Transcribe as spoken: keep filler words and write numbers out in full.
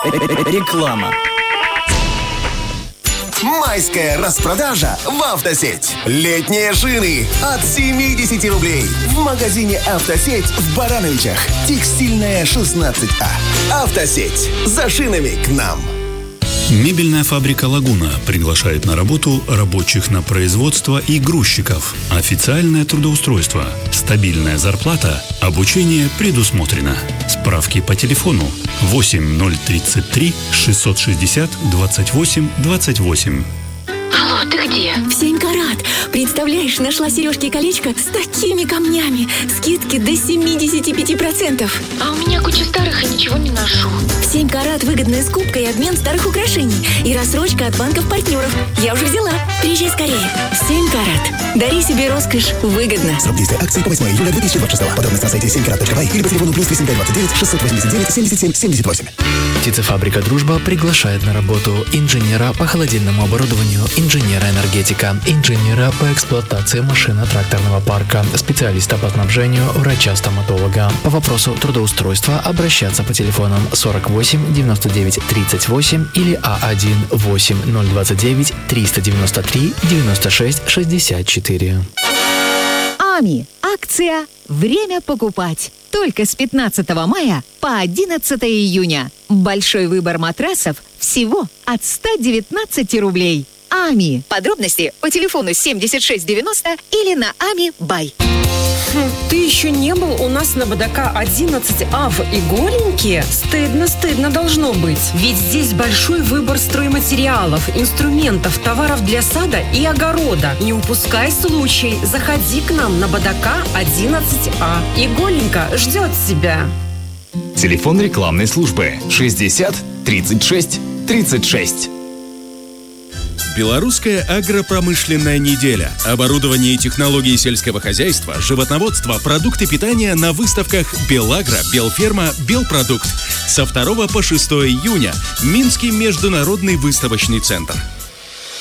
Реклама. Майская распродажа в «Автосеть». Летние шины от семьдесят рублей. В магазине «Автосеть» в Барановичах. Текстильная шестнадцать А. «Автосеть». За шинами к нам. Мебельная фабрика «Лагуна» приглашает на работу рабочих на производство и грузчиков. Официальное трудоустройство, стабильная зарплата, обучение предусмотрено. Справки по телефону восемь ноль тридцать три шестьсот шестьдесят двадцать восемь двадцать восемь. Алло, ты где? В семь карат. Представляешь, нашла сережки и колечко с такими камнями. Скидки до семьдесят пять процентов. А у меня куча старых и ничего не ношу. В семь карат выгодная скупка и обмен старых украшений. И рассрочка от банков-партнеров. Я уже взяла. Приезжай скорее. семь карат. Дари себе роскошь выгодно. Срок действия акции по восьмое июля две тысячи двадцать шестого. Подробности на сайте семь карат точка бай или по телефону плюс восемь пять двадцать девять шестьсот восемьдесят девять семьдесят семь семьдесят восемь. Птицефабрика «Дружба» приглашает на работу инженера по холодильному оборудованию, инженера-энергетика, инженера по эксплуатации машино-тракторного парка, специалиста по снабжению, врача-стоматолога. По вопросу трудоустройства обращаться по телефонам сорок восемь девяносто девять тридцать восемь или А один восемь ноль двадцать девять триста девяносто три девяносто шесть шестьдесят четыре. АМИ. Акция «Время покупать». Только с пятнадцатого мая по одиннадцатое июня. Большой выбор матрасов всего от ста девятнадцати рублей. АМИ. Подробности по телефону семьдесят шесть девяносто или на ами бай. Хм, ты еще не был у нас на БДК одиннадцать А в Иголеньке? Стыдно, стыдно должно быть. Ведь здесь большой выбор стройматериалов, инструментов, товаров для сада и огорода. Не упускай случай. Заходи к нам на БДК одиннадцать А. Иголенька ждет тебя. Телефон рекламной службы шестьдесят тридцать шесть тридцать шесть. Белорусская агропромышленная неделя. Оборудование и технологии сельского хозяйства, животноводство, продукты питания на выставках «Белагро», «Белферма», «Белпродукт». Со второго по шестое июня. Минский международный выставочный центр.